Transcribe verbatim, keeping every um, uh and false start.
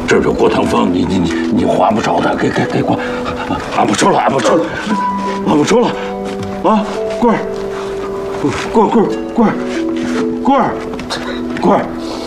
这儿有郭腾峰，你你你你还不着他，给给给我，俺不抽了，俺不抽了，俺不抽了，啊，棍儿，棍儿棍儿棍儿棍儿棍儿。